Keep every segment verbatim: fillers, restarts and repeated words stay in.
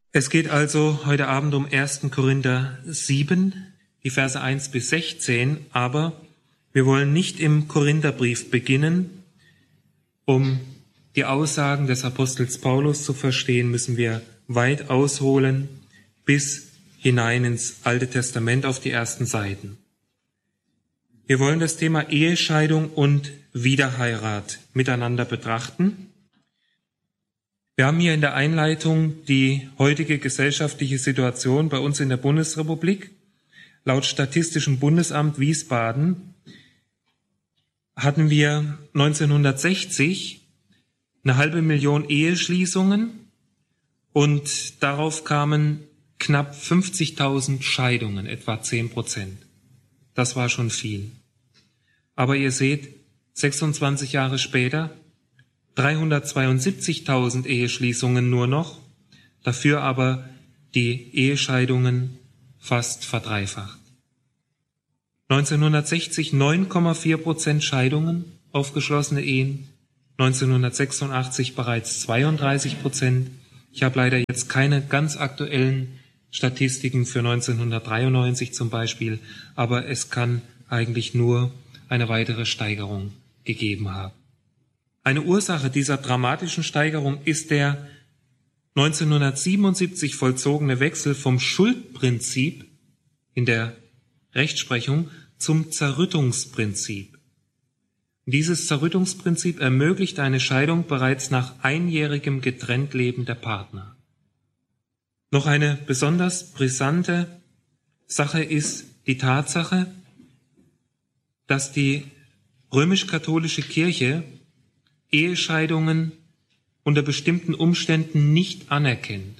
Es geht also heute Abend um ersten Korinther sieben, die Verse eins bis sechzehn, aber wir wollen nicht im Korintherbrief beginnen. Um die Aussagen des Apostels Paulus zu verstehen, müssen wir weit ausholen bis hinein ins Alte Testament auf die ersten Seiten. Wir wollen das Thema Ehescheidung und Wiederheirat miteinander betrachten. Wir haben hier in der Einleitung die heutige gesellschaftliche Situation bei uns in der Bundesrepublik. Laut Statistischem Bundesamt Wiesbaden hatten wir neunzehnhundertsechzig eine halbe Million Eheschließungen und darauf kamen knapp fünfzigtausend Scheidungen, etwa zehn Prozent. Das war schon viel. Aber ihr seht, sechsundzwanzig Jahre später, dreihundertzweiundsiebzigtausend Eheschließungen nur noch, dafür aber die Ehescheidungen fast verdreifacht. neunzehnhundertsechzig neun Komma vier Prozent Scheidungen auf geschlossene Ehen, neunzehnhundertsechsundachtzig bereits zweiunddreißig Prozent. Ich habe leider jetzt keine ganz aktuellen Statistiken für neunzehnhundertdreiundneunzig zum Beispiel, aber es kann eigentlich nur eine weitere Steigerung gegeben haben. Eine Ursache dieser dramatischen Steigerung ist der neunzehnhundertsiebenundsiebzig vollzogene Wechsel vom Schuldprinzip in der Rechtsprechung zum Zerrüttungsprinzip. Dieses Zerrüttungsprinzip ermöglicht eine Scheidung bereits nach einjährigem Getrenntleben der Partner. Noch eine besonders brisante Sache ist die Tatsache, dass die römisch-katholische Kirche Ehescheidungen unter bestimmten Umständen nicht anerkennt.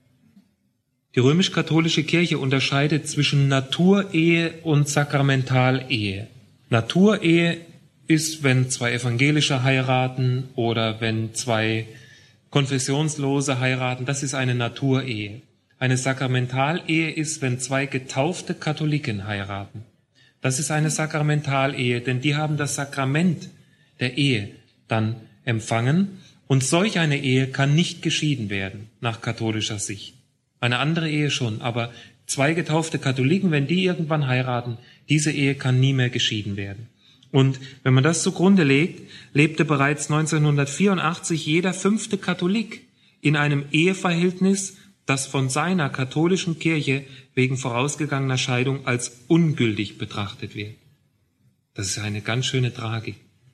Die römisch-katholische Kirche unterscheidet zwischen Naturehe und Sakramentalehe. Naturehe ist, wenn zwei Evangelische heiraten oder wenn zwei Konfessionslose heiraten, das ist eine Naturehe. Eine Sakramentalehe ist, wenn zwei getaufte Katholiken heiraten. Das ist eine Sakramentalehe, denn die haben das Sakrament der Ehe dann empfangen. Und solch eine Ehe kann nicht geschieden werden, nach katholischer Sicht. Eine andere Ehe schon, aber zwei getaufte Katholiken, wenn die irgendwann heiraten, diese Ehe kann nie mehr geschieden werden. Und wenn man das zugrunde legt, lebte bereits neunzehnhundertvierundachtzig jeder fünfte Katholik in einem Eheverhältnis, das von seiner katholischen Kirche wegen vorausgegangener Scheidung als ungültig betrachtet wird. Das ist eine ganz schöne Tragik.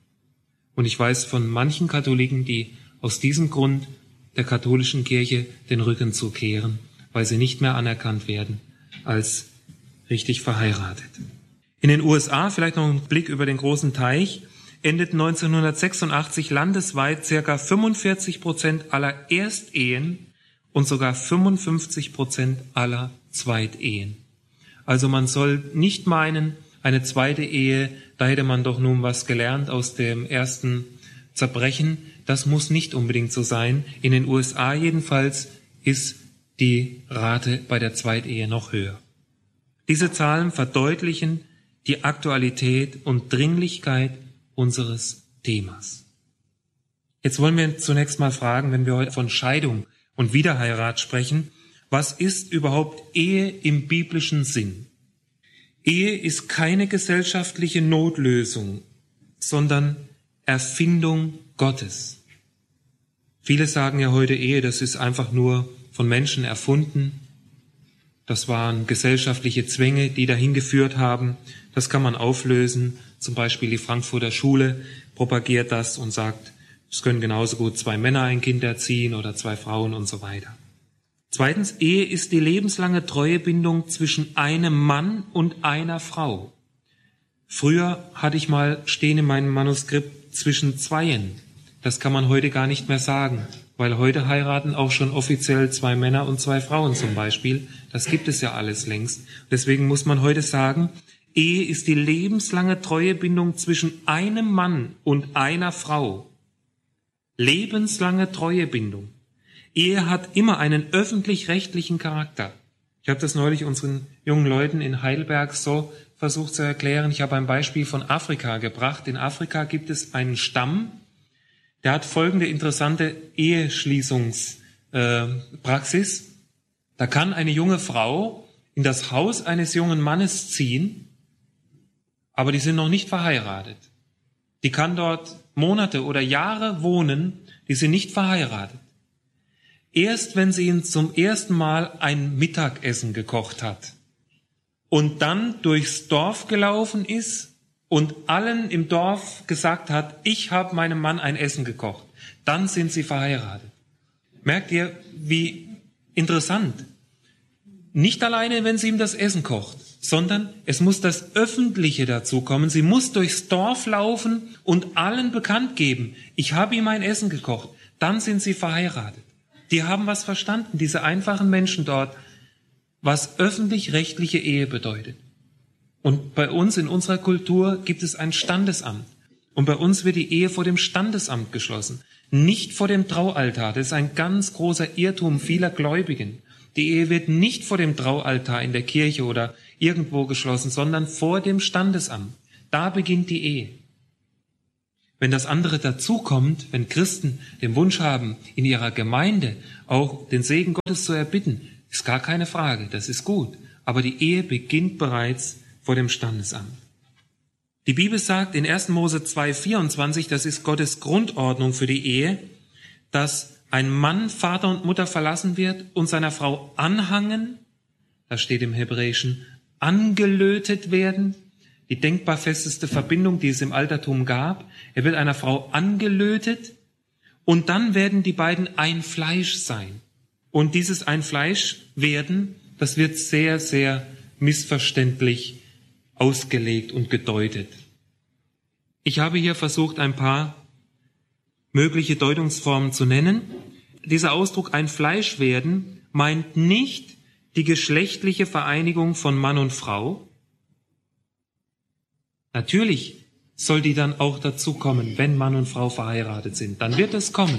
Und ich weiß von manchen Katholiken, die aus diesem Grund der katholischen Kirche den Rücken zukehren, weil sie nicht mehr anerkannt werden als richtig verheiratet. In den U S A, vielleicht noch ein Blick über den großen Teich, endeten neunzehnhundertsechsundachtzig landesweit circa fünfundvierzig Prozent aller Erstehen und sogar fünfundfünfzig Prozent aller Zweitehen. Also man soll nicht meinen, eine zweite Ehe, da hätte man doch nun was gelernt aus dem ersten Zerbrechen. Das muss nicht unbedingt so sein. In den U S A jedenfalls ist die Rate bei der Zweitehe noch höher. Diese Zahlen verdeutlichen die Aktualität und Dringlichkeit unseres Themas. Jetzt wollen wir zunächst mal fragen, wenn wir heute von Scheidung und Wiederheirat sprechen, was ist überhaupt Ehe im biblischen Sinn? Ehe ist keine gesellschaftliche Notlösung, sondern Erfindung Gottes. Viele sagen ja heute, Ehe, das ist einfach nur von Menschen erfunden. Das waren gesellschaftliche Zwänge, die dahin geführt haben. Das kann man auflösen. Zum Beispiel die Frankfurter Schule propagiert das und sagt, es können genauso gut zwei Männer ein Kind erziehen oder zwei Frauen und so weiter. Zweitens, Ehe ist die lebenslange Treuebindung zwischen einem Mann und einer Frau. Früher hatte ich mal stehen in meinem Manuskript zwischen Zweien. Das kann man heute gar nicht mehr sagen, weil heute heiraten auch schon offiziell zwei Männer und zwei Frauen zum Beispiel. Das gibt es ja alles längst. Deswegen muss man heute sagen, Ehe ist die lebenslange Treuebindung zwischen einem Mann und einer Frau. Lebenslange Treuebindung. Ehe hat immer einen öffentlich-rechtlichen Charakter. Ich habe das neulich unseren jungen Leuten in Heidelberg so versucht zu erklären. Ich habe ein Beispiel von Afrika gebracht. In Afrika gibt es einen Stamm, der hat folgende interessante Eheschließungspraxis. Da kann eine junge Frau in das Haus eines jungen Mannes ziehen, aber die sind noch nicht verheiratet. Die kann dort Monate oder Jahre wohnen, die sind nicht verheiratet. Erst wenn sie ihn zum ersten Mal ein Mittagessen gekocht hat und dann durchs Dorf gelaufen ist und allen im Dorf gesagt hat, ich habe meinem Mann ein Essen gekocht, dann sind sie verheiratet. Merkt ihr, wie interessant? Nicht alleine, wenn sie ihm das Essen kocht, sondern es muss das Öffentliche dazu kommen. Sie muss durchs Dorf laufen und allen bekannt geben, ich habe ihm ein Essen gekocht. Dann sind sie verheiratet. Die haben was verstanden, diese einfachen Menschen dort, was öffentlich-rechtliche Ehe bedeutet. Und bei uns in unserer Kultur gibt es ein Standesamt. Und bei uns wird die Ehe vor dem Standesamt geschlossen, nicht vor dem Traualtar. Das ist ein ganz großer Irrtum vieler Gläubigen. Die Ehe wird nicht vor dem Traualtar in der Kirche oder irgendwo geschlossen, sondern vor dem Standesamt. Da beginnt die Ehe. Wenn das andere dazukommt, wenn Christen den Wunsch haben, in ihrer Gemeinde auch den Segen Gottes zu erbitten, ist gar keine Frage, das ist gut. Aber die Ehe beginnt bereits vor dem Standesamt. Die Bibel sagt in ersten Mose zwei vierundzwanzig, das ist Gottes Grundordnung für die Ehe, dass ein Mann Vater und Mutter verlassen wird und seiner Frau anhangen, da steht im Hebräischen, angelötet werden, die denkbar festeste Verbindung, die es im Altertum gab. Er wird einer Frau angelötet und dann werden die beiden ein Fleisch sein. Und dieses ein Fleisch werden, das wird sehr, sehr missverständlich ausgelegt und gedeutet. Ich habe hier versucht, ein paar mögliche Deutungsformen zu nennen. Dieser Ausdruck ein Fleisch werden meint nicht die geschlechtliche Vereinigung von Mann und Frau. Natürlich soll die dann auch dazu kommen, wenn Mann und Frau verheiratet sind. Dann wird es kommen.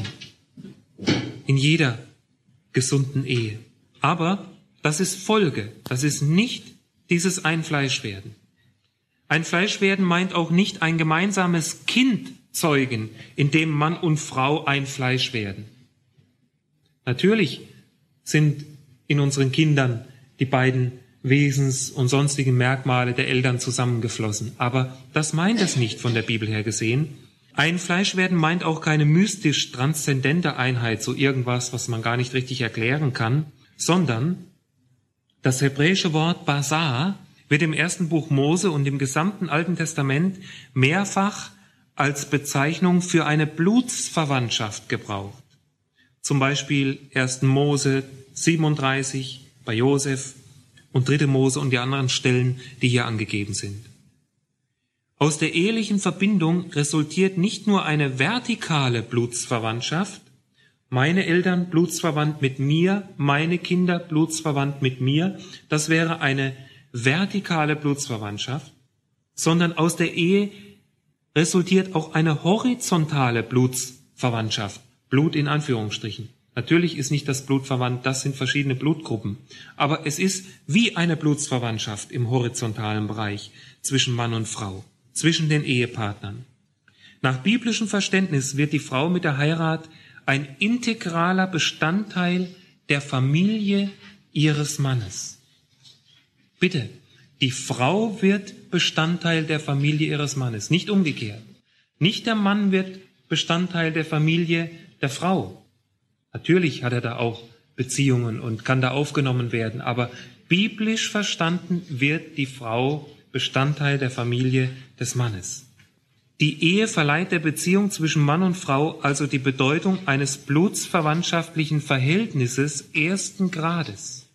In jeder gesunden Ehe. Aber das ist Folge. Das ist nicht dieses Ein-Fleisch-Werden. Ein-Fleisch-Werden meint auch nicht ein gemeinsames Kind zeugen, in dem Mann und Frau ein Fleisch werden. Natürlich sind in unseren Kindern die beiden Wesens- und sonstigen Merkmale der Eltern zusammengeflossen. Aber das meint es nicht von der Bibel her gesehen. Ein Fleischwerden meint auch keine mystisch transzendente Einheit, so irgendwas, was man gar nicht richtig erklären kann, sondern das hebräische Wort Basar wird im ersten Buch Mose und im gesamten Alten Testament mehrfach als Bezeichnung für eine Blutsverwandtschaft gebraucht. Zum Beispiel ersten Mose siebenunddreißig bei Josef und dritte Mose und die anderen Stellen, die hier angegeben sind. Aus der ehelichen Verbindung resultiert nicht nur eine vertikale Blutsverwandtschaft, meine Eltern blutsverwandt mit mir, meine Kinder blutsverwandt mit mir, das wäre eine vertikale Blutsverwandtschaft, sondern aus der Ehe resultiert auch eine horizontale Blutsverwandtschaft, Blut in Anführungsstrichen. Natürlich ist nicht das Blut verwandt, das sind verschiedene Blutgruppen. Aber es ist wie eine Blutsverwandtschaft im horizontalen Bereich zwischen Mann und Frau, zwischen den Ehepartnern. Nach biblischem Verständnis wird die Frau mit der Heirat ein integraler Bestandteil der Familie ihres Mannes. Bitte, die Frau wird Bestandteil der Familie ihres Mannes, nicht umgekehrt. Nicht der Mann wird Bestandteil der Familie der Frau. Natürlich hat er da auch Beziehungen und kann da aufgenommen werden, aber biblisch verstanden wird die Frau Bestandteil der Familie des Mannes. Die Ehe verleiht der Beziehung zwischen Mann und Frau also die Bedeutung eines blutsverwandtschaftlichen Verhältnisses ersten Grades.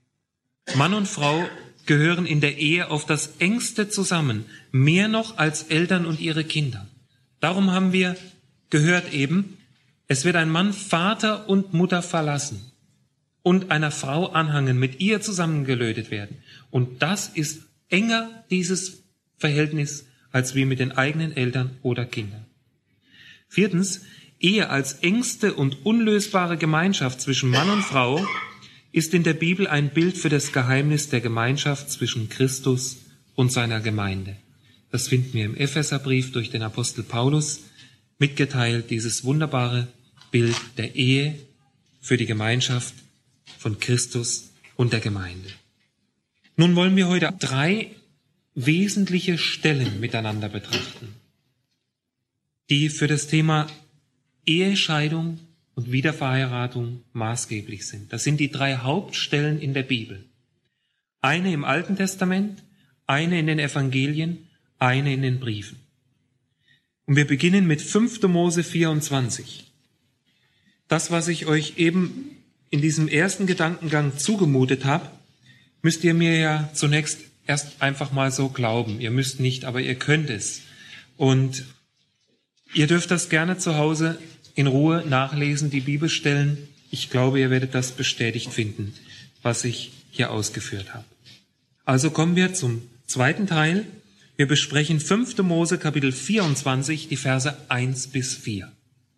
Mann und Frau gehören in der Ehe auf das engste zusammen, mehr noch als Eltern und ihre Kinder. Darum haben wir gehört eben, es wird ein Mann Vater und Mutter verlassen und einer Frau anhangen, mit ihr zusammengelötet werden. Und das ist enger, dieses Verhältnis, als wie mit den eigenen Eltern oder Kindern. Viertens, Ehe als engste und unlösbare Gemeinschaft zwischen Mann und Frau ist in der Bibel ein Bild für das Geheimnis der Gemeinschaft zwischen Christus und seiner Gemeinde. Das finden wir im Epheserbrief durch den Apostel Paulus mitgeteilt, dieses wunderbare Bild der Ehe für die Gemeinschaft von Christus und der Gemeinde. Nun wollen wir heute drei wesentliche Stellen miteinander betrachten, die für das Thema Ehescheidung und Wiederverheiratung maßgeblich sind. Das sind die drei Hauptstellen in der Bibel. Eine im Alten Testament, eine in den Evangelien, eine in den Briefen. Und wir beginnen mit fünfter Mose vierundzwanzig. Das, was ich euch eben in diesem ersten Gedankengang zugemutet habe, müsst ihr mir ja zunächst erst einfach mal so glauben. Ihr müsst nicht, aber ihr könnt es. Und ihr dürft das gerne zu Hause in Ruhe nachlesen, die Bibelstellen. Ich glaube, ihr werdet das bestätigt finden, was ich hier ausgeführt habe. Also kommen wir zum zweiten Teil. Wir besprechen fünfter Mose Kapitel vierundzwanzig, die Verse eins bis vier.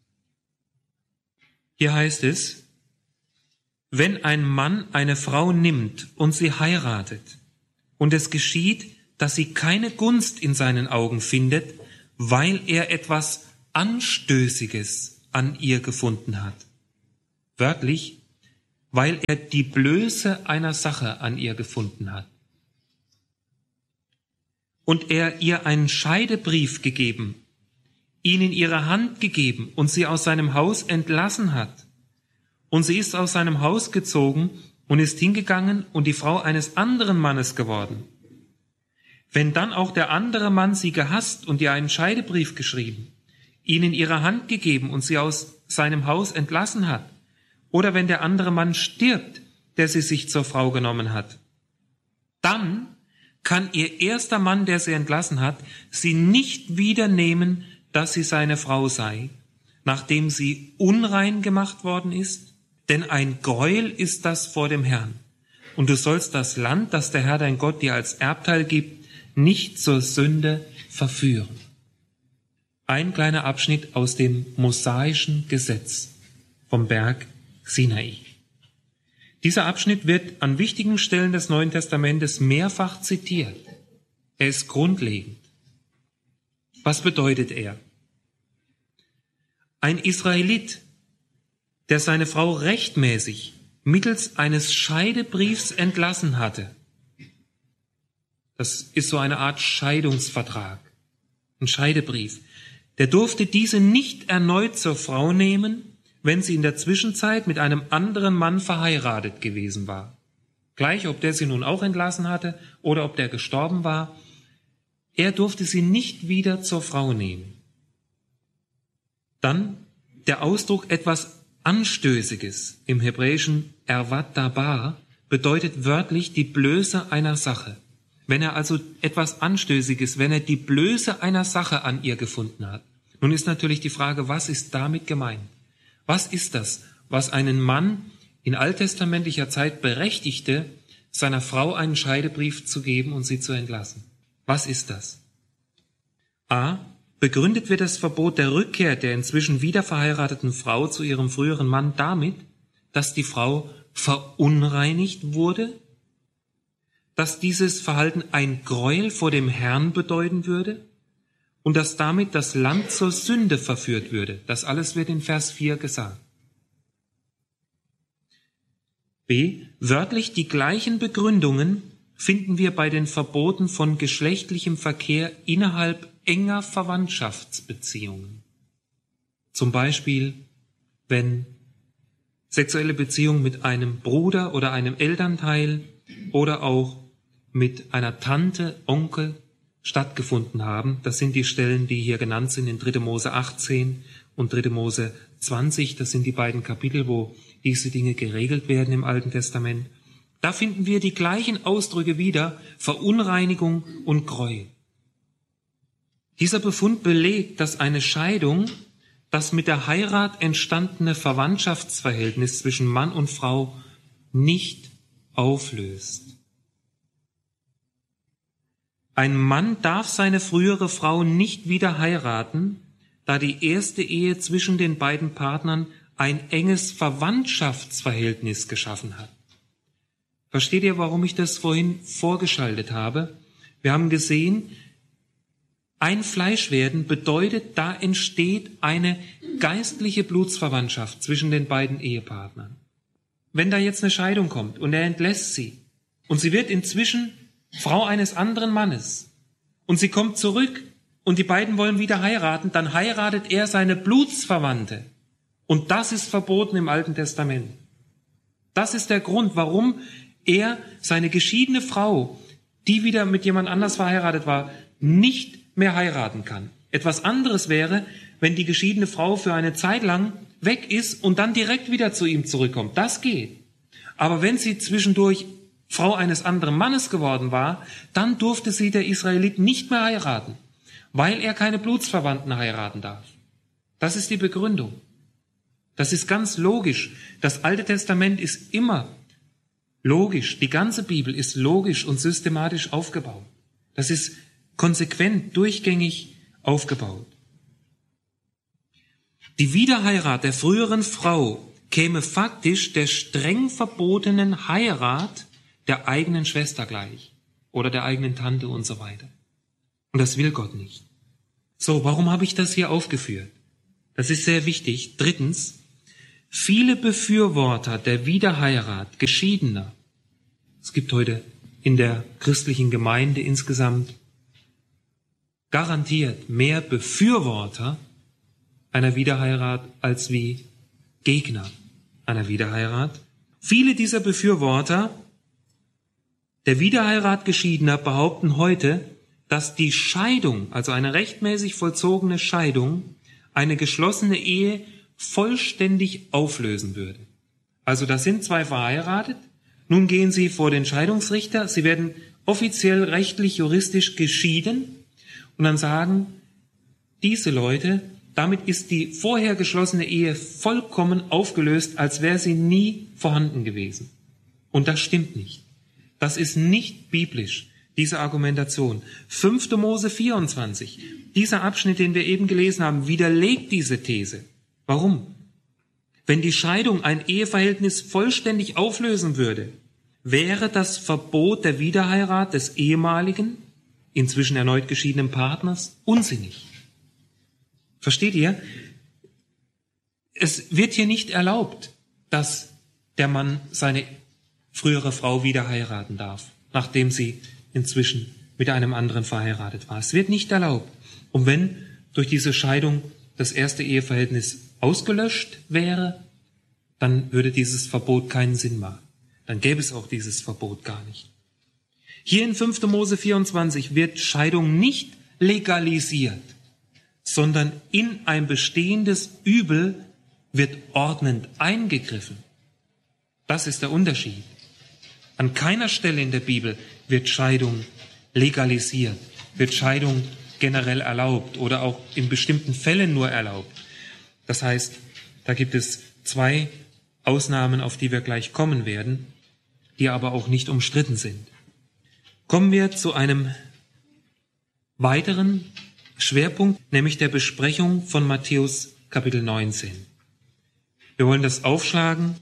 Hier heißt es: Wenn ein Mann eine Frau nimmt und sie heiratet, und es geschieht, dass sie keine Gunst in seinen Augen findet, weil er etwas Anstößiges an ihr gefunden hat. Wörtlich, weil er die Blöße einer Sache an ihr gefunden hat. Und er ihr einen Scheidebrief gegeben, ihn in ihre Hand gegeben und sie aus seinem Haus entlassen hat. Und sie ist aus seinem Haus gezogen und ist hingegangen und die Frau eines anderen Mannes geworden. Wenn dann auch der andere Mann sie gehasst und ihr einen Scheidebrief geschrieben, ihn in ihre Hand gegeben und sie aus seinem Haus entlassen hat, oder wenn der andere Mann stirbt, der sie sich zur Frau genommen hat, dann kann ihr erster Mann, der sie entlassen hat, sie nicht wieder nehmen, dass sie seine Frau sei, nachdem sie unrein gemacht worden ist, denn ein Gräuel ist das vor dem Herrn. Und du sollst das Land, das der Herr dein Gott dir als Erbteil gibt, nicht zur Sünde verführen. Ein kleiner Abschnitt aus dem mosaischen Gesetz vom Berg Sinai. Dieser Abschnitt wird an wichtigen Stellen des Neuen Testamentes mehrfach zitiert. Er ist grundlegend. Was bedeutet er? Ein Israelit, der seine Frau rechtmäßig mittels eines Scheidebriefs entlassen hatte. Das ist so eine Art Scheidungsvertrag, ein Scheidebrief. Der durfte diese nicht erneut zur Frau nehmen, wenn sie in der Zwischenzeit mit einem anderen Mann verheiratet gewesen war. Gleich, ob der sie nun auch entlassen hatte oder ob der gestorben war, er durfte sie nicht wieder zur Frau nehmen. Dann der Ausdruck etwas Anstößiges im Hebräischen ervat dabar bedeutet wörtlich die Blöße einer Sache. Wenn er also etwas Anstößiges, wenn er die Blöße einer Sache an ihr gefunden hat. Nun ist natürlich die Frage, was ist damit gemeint? Was ist das, was einen Mann in alttestamentlicher Zeit berechtigte, seiner Frau einen Scheidebrief zu geben und sie zu entlassen? Was ist das? A. Begründet wird das Verbot der Rückkehr der inzwischen wieder verheirateten Frau zu ihrem früheren Mann damit, dass die Frau verunreinigt wurde, dass dieses Verhalten ein Gräuel vor dem Herrn bedeuten würde und dass damit das Land zur Sünde verführt würde. Das alles wird in Vers vier gesagt. B. Wörtlich die gleichen Begründungen finden wir bei den Verboten von geschlechtlichem Verkehr innerhalb enger Verwandtschaftsbeziehungen. Zum Beispiel, wenn sexuelle Beziehungen mit einem Bruder oder einem Elternteil oder auch mit einer Tante, Onkel stattgefunden haben. Das sind die Stellen, die hier genannt sind in dritter Mose achtzehn und dritter Mose zwanzig. Das sind die beiden Kapitel, wo diese Dinge geregelt werden im Alten Testament. Da finden wir die gleichen Ausdrücke wieder, Verunreinigung und Gräuel. Dieser Befund belegt, dass eine Scheidung das mit der Heirat entstandene Verwandtschaftsverhältnis zwischen Mann und Frau nicht auflöst. Ein Mann darf seine frühere Frau nicht wieder heiraten, da die erste Ehe zwischen den beiden Partnern ein enges Verwandtschaftsverhältnis geschaffen hat. Versteht ihr, warum ich das vorhin vorgeschaltet habe? Wir haben gesehen, ein Fleischwerden bedeutet, da entsteht eine geistliche Blutsverwandtschaft zwischen den beiden Ehepartnern. wenn da jetzt eine Scheidung kommt und er entlässt sie und sie wird inzwischen Frau eines anderen Mannes und sie kommt zurück und die beiden wollen wieder heiraten, dann heiratet er seine Blutsverwandte. Und das ist verboten im Alten Testament. Das ist der Grund, warum er seine geschiedene Frau, die wieder mit jemand anders verheiratet war, nicht mehr heiraten kann. Etwas anderes wäre, wenn die geschiedene Frau für eine Zeit lang weg ist und dann direkt wieder zu ihm zurückkommt. Das geht. Aber wenn sie zwischendurch Frau eines anderen Mannes geworden war, dann durfte sie der Israelit nicht mehr heiraten, weil er keine Blutsverwandten heiraten darf. Das ist die Begründung. Das ist ganz logisch. Das Alte Testament ist immer logisch. Die ganze Bibel ist logisch und systematisch aufgebaut. Das ist konsequent, durchgängig aufgebaut. Die Wiederheirat der früheren Frau käme faktisch der streng verbotenen Heirat der eigenen Schwester gleich oder der eigenen Tante und so weiter. Und das will Gott nicht. So, warum habe ich das hier aufgeführt? Das ist sehr wichtig. Drittens, viele Befürworter der Wiederheirat Geschiedener, es gibt heute in der christlichen Gemeinde insgesamt garantiert mehr Befürworter einer Wiederheirat als wie Gegner einer Wiederheirat. Viele dieser Befürworter der Wiederheirat Geschiedener behaupten heute, dass die Scheidung, also eine rechtmäßig vollzogene Scheidung, eine geschlossene Ehe vollständig auflösen würde. Also da sind zwei verheiratet, nun gehen sie vor den Scheidungsrichter, sie werden offiziell rechtlich, juristisch geschieden und dann sagen diese Leute, damit ist die vorher geschlossene Ehe vollkommen aufgelöst, als wäre sie nie vorhanden gewesen. Und das stimmt nicht. Das ist nicht biblisch, diese Argumentation. fünfter Mose vierundzwanzig, dieser Abschnitt, den wir eben gelesen haben, widerlegt diese These. Warum? Wenn die Scheidung ein Eheverhältnis vollständig auflösen würde, wäre das Verbot der Wiederheirat des ehemaligen, inzwischen erneut geschiedenen Partners unsinnig. Versteht ihr? Es wird hier nicht erlaubt, dass der Mann seine frühere Frau wieder heiraten darf, nachdem sie inzwischen mit einem anderen verheiratet war. Es wird nicht erlaubt. Und wenn durch diese Scheidung das erste Eheverhältnis ausgelöscht wäre, dann würde dieses Verbot keinen Sinn machen. Dann gäbe es auch dieses Verbot gar nicht. Hier in fünfter Mose vierundzwanzig wird Scheidung nicht legalisiert, sondern in ein bestehendes Übel wird ordnend eingegriffen. Das ist der Unterschied. An keiner Stelle in der Bibel wird Scheidung legalisiert, wird Scheidung generell erlaubt oder auch in bestimmten Fällen nur erlaubt. Das heißt, da gibt es zwei Ausnahmen, auf die wir gleich kommen werden, die aber auch nicht umstritten sind. Kommen wir zu einem weiteren Schwerpunkt, nämlich der Besprechung von Matthäus Kapitel neunzehn. Wir wollen das aufschlagen.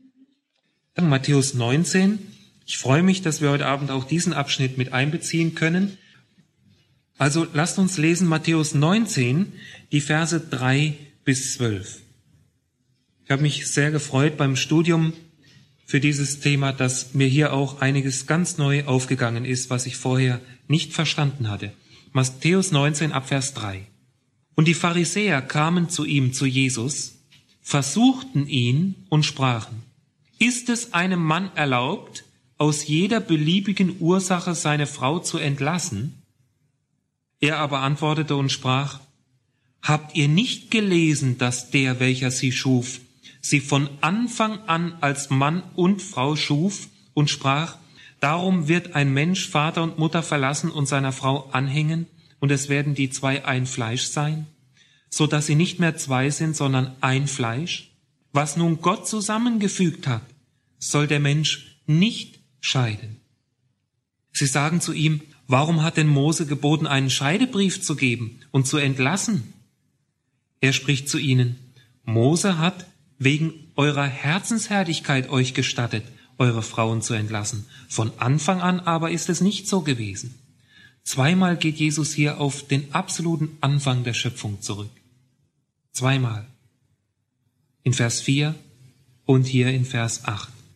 Matthäus neunzehn. Ich freue mich, dass wir heute Abend auch diesen Abschnitt mit einbeziehen können. Also lasst uns lesen Matthäus neunzehn, die Verse drei bis zwölf. Ich habe mich sehr gefreut beim Studium für dieses Thema, dass mir hier auch einiges ganz neu aufgegangen ist, was ich vorher nicht verstanden hatte. Matthäus neunzehn ab Vers drei. Und die Pharisäer kamen zu ihm, zu Jesus, versuchten ihn und sprachen: Ist es einem Mann erlaubt, aus jeder beliebigen Ursache seine Frau zu entlassen? Er aber antwortete und sprach: Habt ihr nicht gelesen, dass der, welcher sie schuf, sie von Anfang an als Mann und Frau schuf und sprach: Darum wird ein Mensch Vater und Mutter verlassen und seiner Frau anhängen, und es werden die zwei ein Fleisch sein, so dass sie nicht mehr zwei sind, sondern ein Fleisch? Was nun Gott zusammengefügt hat, soll der Mensch nicht scheiden. Sie sagen zu ihm: Warum hat denn Mose geboten, einen Scheidebrief zu geben und zu entlassen? Er spricht zu ihnen: Mose hat wegen eurer Herzenshärtigkeit euch gestattet, eure Frauen zu entlassen. Von Anfang an aber ist es nicht so gewesen. Zweimal geht Jesus hier auf den absoluten Anfang der Schöpfung zurück. Zweimal. In Vers vier und hier in Vers acht.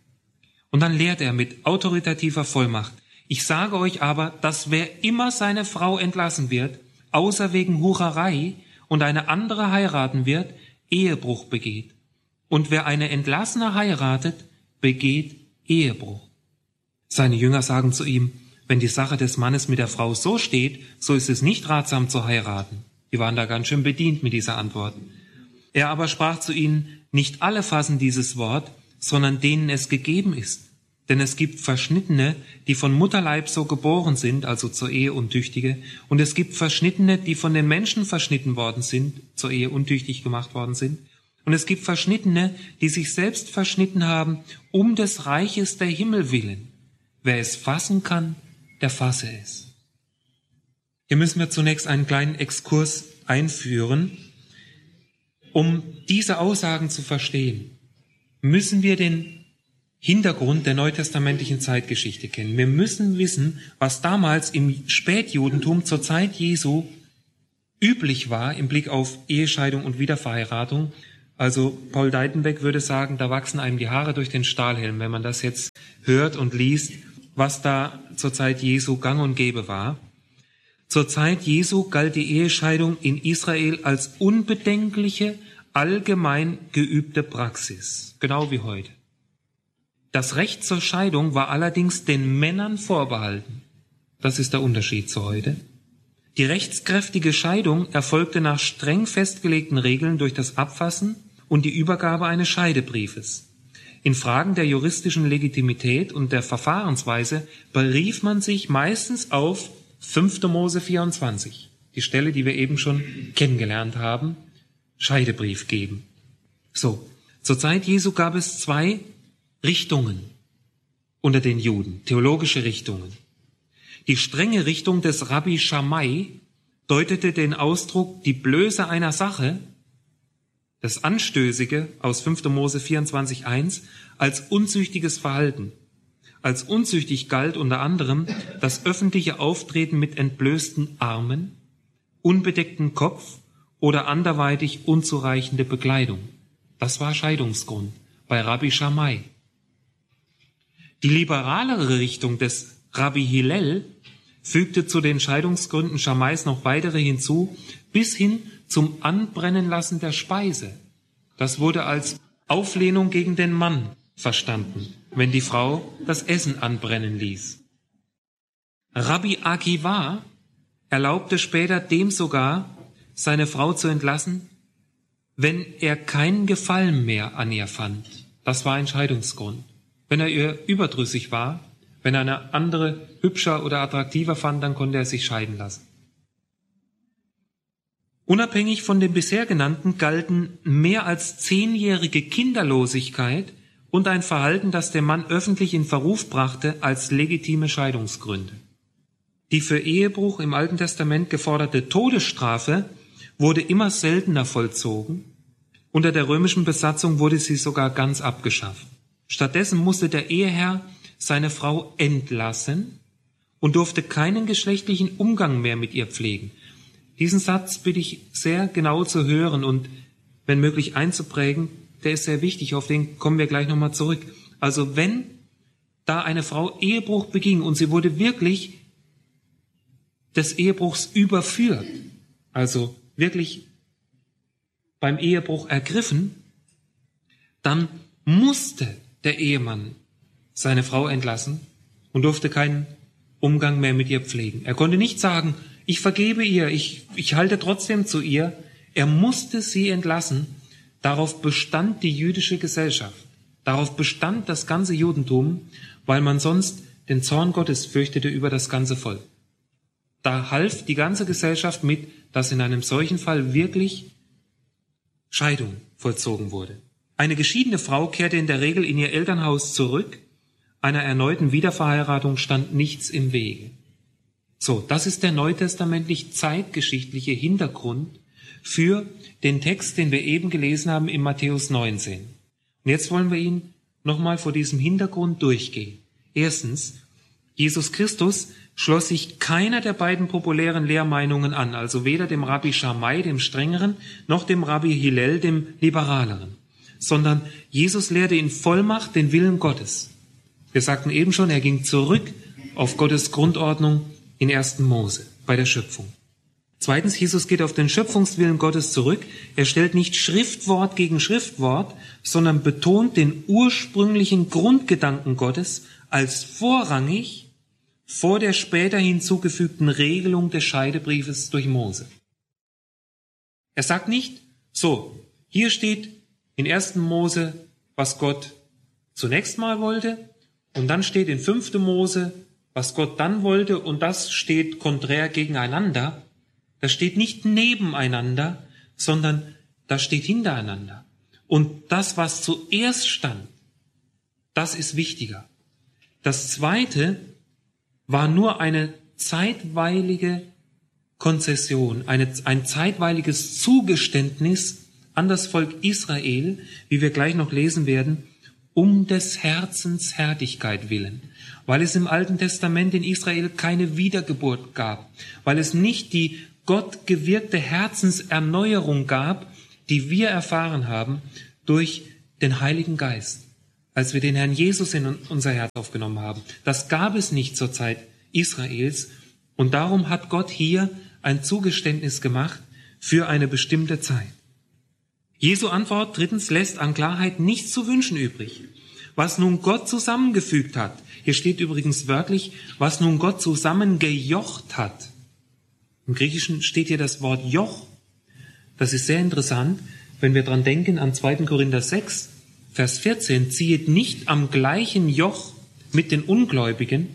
Und dann lehrt er mit autoritativer Vollmacht: Ich sage euch aber, dass wer immer seine Frau entlassen wird, außer wegen Hurerei, und eine andere heiraten wird, Ehebruch begeht. Und wer eine Entlassene heiratet, begeht Ehebruch. Seine Jünger sagen zu ihm: Wenn die Sache des Mannes mit der Frau so steht, so ist es nicht ratsam zu heiraten. Die waren da ganz schön bedient mit dieser Antwort. Er aber sprach zu ihnen: Nicht alle fassen dieses Wort, sondern denen es gegeben ist. Denn es gibt Verschnittene, die von Mutterleib so geboren sind, also zur Ehe untüchtige, und es gibt Verschnittene, die von den Menschen verschnitten worden sind, zur Ehe untüchtig gemacht worden sind, und es gibt Verschnittene, die sich selbst verschnitten haben, um des Reiches der Himmel willen. Wer es fassen kann, der fasse es. Hier müssen wir zunächst einen kleinen Exkurs einführen. Um diese Aussagen zu verstehen, müssen wir den Hintergrund der neutestamentlichen Zeitgeschichte kennen. Wir müssen wissen, was damals im Spätjudentum zur Zeit Jesu üblich war im Blick auf Ehescheidung und Wiederverheiratung. Also Paul Deitenbeck würde sagen, da wachsen einem die Haare durch den Stahlhelm, wenn man das jetzt hört und liest, was da zur Zeit Jesu gang und gäbe war. Zur Zeit Jesu galt die Ehescheidung in Israel als unbedenkliche, allgemein geübte Praxis, genau wie heute. Das Recht zur Scheidung war allerdings den Männern vorbehalten. Das ist der Unterschied zu heute. Die rechtskräftige Scheidung erfolgte nach streng festgelegten Regeln durch das Abfassen und die Übergabe eines Scheidebriefes. In Fragen der juristischen Legitimität und der Verfahrensweise berief man sich meistens auf fünfter Mose vierundzwanzig, die Stelle, die wir eben schon kennengelernt haben, Scheidebrief geben. So, zur Zeit Jesu gab es zwei Richtungen unter den Juden, theologische Richtungen. Die strenge Richtung des Rabbi Shammai deutete den Ausdruck die Blöße einer Sache, das Anstößige aus fünfter Mose vierundzwanzig eins, als unzüchtiges Verhalten. Als unzüchtig galt unter anderem das öffentliche Auftreten mit entblößten Armen, unbedeckten Kopf oder anderweitig unzureichende Bekleidung. Das war Scheidungsgrund bei Rabbi Shammai. Die liberalere Richtung des Rabbi Hillel fügte zu den Scheidungsgründen Schammais noch weitere hinzu, bis hin zum Anbrennen lassen der Speise. Das wurde als Auflehnung gegen den Mann verstanden, wenn die Frau das Essen anbrennen ließ. Rabbi Akiva erlaubte später dem sogar, seine Frau zu entlassen, wenn er keinen Gefallen mehr an ihr fand. Das war ein Scheidungsgrund. Wenn er ihr überdrüssig war, wenn er eine andere hübscher oder attraktiver fand, dann konnte er sich scheiden lassen. Unabhängig von den bisher genannten galten mehr als zehnjährige Kinderlosigkeit und ein Verhalten, das den Mann öffentlich in Verruf brachte, als legitime Scheidungsgründe. Die für Ehebruch im Alten Testament geforderte Todesstrafe wurde immer seltener vollzogen. Unter der römischen Besatzung wurde sie sogar ganz abgeschafft. Stattdessen musste der Eheherr seine Frau entlassen und durfte keinen geschlechtlichen Umgang mehr mit ihr pflegen. Diesen Satz bitte ich sehr genau zu hören und wenn möglich einzuprägen. Der ist sehr wichtig, auf den kommen wir gleich nochmal zurück. Also wenn da eine Frau Ehebruch beging und sie wurde wirklich des Ehebruchs überführt, also wirklich beim Ehebruch ergriffen, dann musste der Ehemann seine Frau entlassen und durfte keinen Umgang mehr mit ihr pflegen. Er konnte nicht sagen, ich vergebe ihr, ich, ich halte trotzdem zu ihr. Er musste sie entlassen. Darauf bestand die jüdische Gesellschaft. Darauf bestand das ganze Judentum, weil man sonst den Zorn Gottes fürchtete über das ganze Volk. Da half die ganze Gesellschaft mit, dass in einem solchen Fall wirklich Scheidung vollzogen wurde. Eine geschiedene Frau kehrte in der Regel in ihr Elternhaus zurück. Einer erneuten Wiederverheiratung stand nichts im Wege. So, das ist der neutestamentlich zeitgeschichtliche Hintergrund für den Text, den wir eben gelesen haben in Matthäus neunzehn. Und jetzt wollen wir ihn nochmal vor diesem Hintergrund durchgehen. Erstens, Jesus Christus schloss sich keiner der beiden populären Lehrmeinungen an, also weder dem Rabbi Shammai, dem strengeren, noch dem Rabbi Hillel, dem liberaleren, sondern Jesus lehrte in Vollmacht den Willen Gottes. Wir sagten eben schon, er ging zurück auf Gottes Grundordnung in ersten Mose bei der Schöpfung. Zweitens, Jesus geht auf den Schöpfungswillen Gottes zurück. Er stellt nicht Schriftwort gegen Schriftwort, sondern betont den ursprünglichen Grundgedanken Gottes als vorrangig vor der später hinzugefügten Regelung des Scheidebriefes durch Mose. Er sagt nicht, so, hier steht in ersten Mose, was Gott zunächst mal wollte, und dann steht in fünften Mose, was Gott dann wollte, und das steht konträr gegeneinander. Das steht nicht nebeneinander, sondern das steht hintereinander. Und das, was zuerst stand, das ist wichtiger. Das Zweite war nur eine zeitweilige Konzession, eine, ein zeitweiliges Zugeständnis an das Volk Israel, wie wir gleich noch lesen werden, um des Herzens Härtigkeit willen, weil es im Alten Testament in Israel keine Wiedergeburt gab, weil es nicht die Gott gewirkte Herzenserneuerung gab, die wir erfahren haben durch den Heiligen Geist, als wir den Herrn Jesus in unser Herz aufgenommen haben. Das gab es nicht zur Zeit Israels und darum hat Gott hier ein Zugeständnis gemacht für eine bestimmte Zeit. Jesu Antwort drittens lässt an Klarheit nichts zu wünschen übrig. Was nun Gott zusammengefügt hat, hier steht übrigens wörtlich, was nun Gott zusammengejocht hat. Im Griechischen steht hier das Wort Joch. Das ist sehr interessant, wenn wir dran denken an zweiten Korinther sechs, Vers vierzehn, ziehet nicht am gleichen Joch mit den Ungläubigen.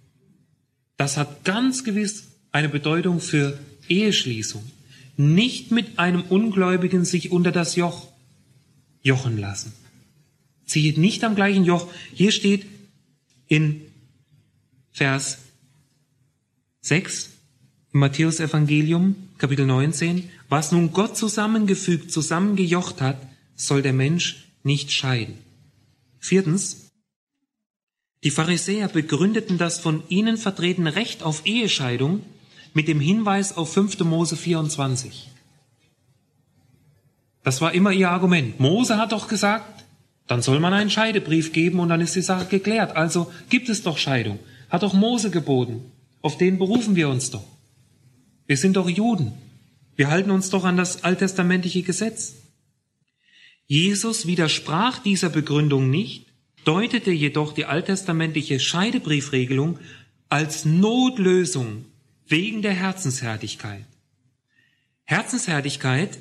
Das hat ganz gewiss eine Bedeutung für Eheschließung. Nicht mit einem Ungläubigen sich unter das Joch jochen lassen. Ziehet nicht am gleichen Joch. Hier steht in Vers sechs im Matthäus-Evangelium, Kapitel neunzehn, was nun Gott zusammengefügt, zusammengejocht hat, soll der Mensch nicht scheiden. Viertens, die Pharisäer begründeten das von ihnen vertretene Recht auf Ehescheidung mit dem Hinweis auf fünften Mose vierundzwanzig. Das war immer ihr Argument. Mose hat doch gesagt, dann soll man einen Scheidebrief geben und dann ist die Sache geklärt. Also gibt es doch Scheidung. Hat doch Mose geboten. Auf den berufen wir uns doch. Wir sind doch Juden. Wir halten uns doch an das alttestamentliche Gesetz. Jesus widersprach dieser Begründung nicht, deutete jedoch die alttestamentliche Scheidebriefregelung als Notlösung wegen der Herzenshärtigkeit. Herzenshärtigkeit,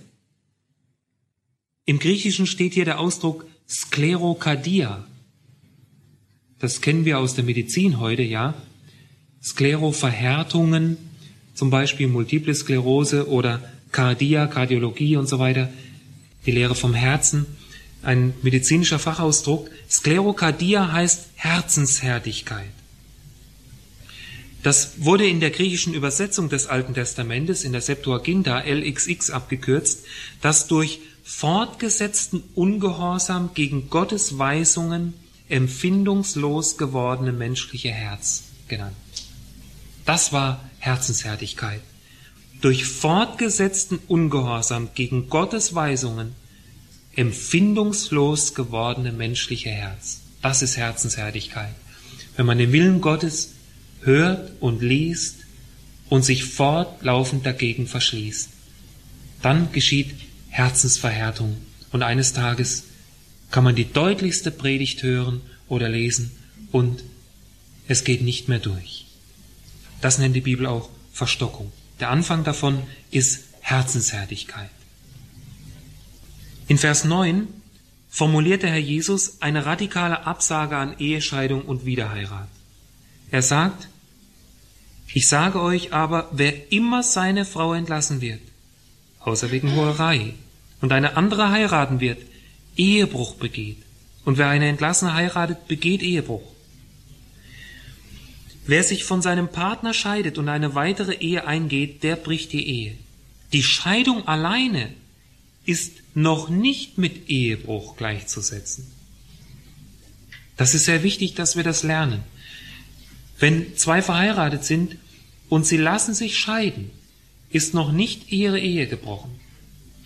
im Griechischen steht hier der Ausdruck Sklerokardia. Das kennen wir aus der Medizin heute, ja. Skleroverhärtungen, zum Beispiel Multiple Sklerose oder Kardia, Kardiologie und so weiter, die Lehre vom Herzen, ein medizinischer Fachausdruck. Sklerokardia heißt Herzenshärtigkeit. Das wurde in der griechischen Übersetzung des Alten Testamentes, in der Septuaginta, L X X abgekürzt, das durch fortgesetzten Ungehorsam gegen Gottes Weisungen empfindungslos gewordene menschliche Herz genannt. Das war Herzenshärtigkeit. Durch fortgesetzten Ungehorsam gegen Gottes Weisungen empfindungslos gewordene menschliche Herz. Das ist Herzenshärtigkeit. Wenn man den Willen Gottes hört und liest und sich fortlaufend dagegen verschließt, dann geschieht Herzensverhärtung. Und eines Tages kann man die deutlichste Predigt hören oder lesen und es geht nicht mehr durch. Das nennt die Bibel auch Verstockung. Der Anfang davon ist Herzenshärtigkeit. In Vers neun formuliert der Herr Jesus eine radikale Absage an Ehescheidung und Wiederheirat. Er sagt, ich sage euch aber, wer immer seine Frau entlassen wird, außer wegen Hurerei, und eine andere heiraten wird, Ehebruch begeht. Und wer eine Entlassene heiratet, begeht Ehebruch. Wer sich von seinem Partner scheidet und eine weitere Ehe eingeht, der bricht die Ehe. Die Scheidung alleine ist noch nicht mit Ehebruch gleichzusetzen. Das ist sehr wichtig, dass wir das lernen. Wenn zwei verheiratet sind und sie lassen sich scheiden, ist noch nicht ihre Ehe gebrochen,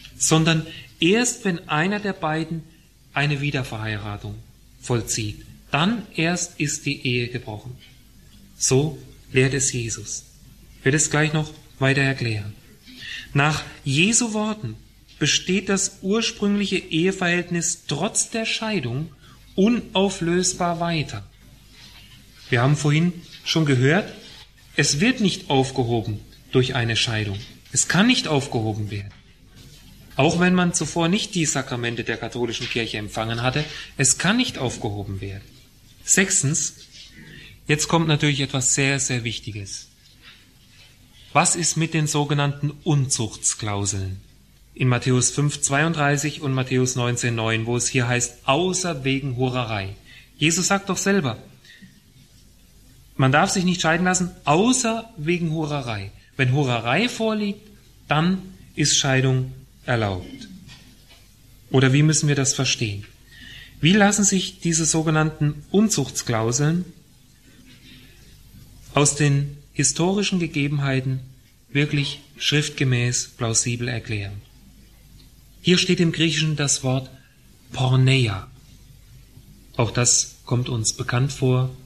sondern erst wenn einer der beiden eine Wiederverheiratung vollzieht, dann erst ist die Ehe gebrochen. So lehrt es Jesus. Ich werde es gleich noch weiter erklären. Nach Jesu Worten besteht das ursprüngliche Eheverhältnis trotz der Scheidung unauflösbar weiter. Wir haben vorhin schon gehört, es wird nicht aufgehoben durch eine Scheidung. Es kann nicht aufgehoben werden. Auch wenn man zuvor nicht die Sakramente der katholischen Kirche empfangen hatte, es kann nicht aufgehoben werden. Sechstens, jetzt kommt natürlich etwas sehr, sehr Wichtiges. Was ist mit den sogenannten Unzuchtsklauseln? In Matthäus fünf zweiunddreißig und Matthäus neunzehn neun, wo es hier heißt, außer wegen Hurerei. Jesus sagt doch selber, man darf sich nicht scheiden lassen, außer wegen Hurerei. Wenn Hurerei vorliegt, dann ist Scheidung erlaubt. Oder wie müssen wir das verstehen? Wie lassen sich diese sogenannten Unzuchtsklauseln aus den historischen Gegebenheiten wirklich schriftgemäß plausibel erklären? Hier steht im Griechischen das Wort Porneia. Auch das kommt uns bekannt vor